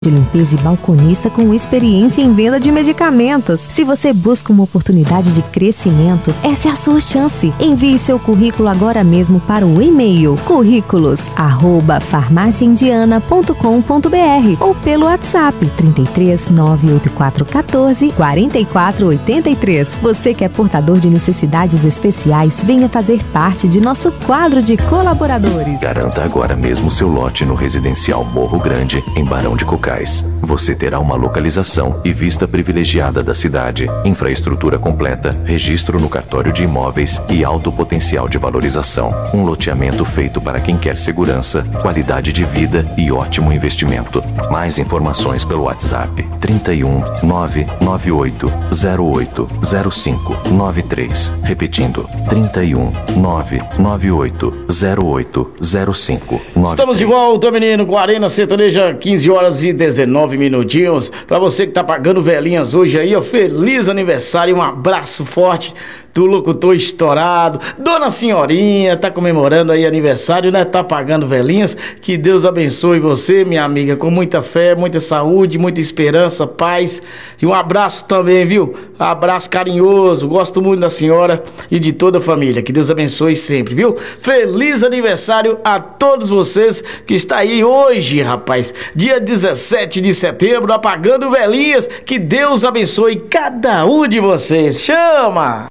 de limpeza e balconista com experiência em venda de medicamentos. Se você busca uma oportunidade de crescimento, essa é a sua chance. Envie seu currículo agora mesmo para o e-mail currículos@farmaciaindiana.com.br ou pelo WhatsApp 33 98414 4483. Você que é portador de necessidades especiais, venha fazer parte de nosso quadro de colaboradores. Garanta agora mesmo seu lote no residencial Morro Grande, em Barão de Cocais. Você terá uma localização e vista privilegiada da cidade, infraestrutura completa, registro no cartório de imóveis e alto potencial de valorização. Um loteamento feito para quem quer segurança, qualidade de vida e ótimo investimento. Mais informações pelo WhatsApp 31 998 08 05 93. Repetindo, 31 998 08 05 93. Estamos de volta, menino, com a Arena Sertaneja, 15 horas e 19 minutinhos. Pra você que tá pagando velhinhas hoje aí, ó, feliz aniversário, um abraço forte do locutor estourado. Dona Senhorinha tá comemorando aí aniversário, né? Tá pagando velhinhas. Que Deus abençoe você, minha amiga, com muita fé, muita saúde, muita esperança, paz. E um abraço também, viu? Abraço carinhoso. Gosto muito da senhora e de toda a família. Que Deus abençoe sempre, viu? Feliz aniversário a todos vocês que está aí hoje, rapaz. Dia 17 de setembro, apagando velhinhas. Que Deus abençoe cada um de vocês. Chama!